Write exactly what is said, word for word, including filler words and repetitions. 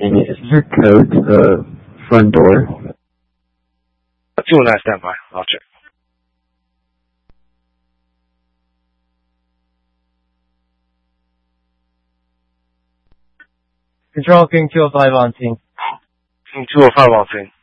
And is your code to the front door? two oh nine standby. I'll check. Control King two oh five on scene. King two oh five on scene.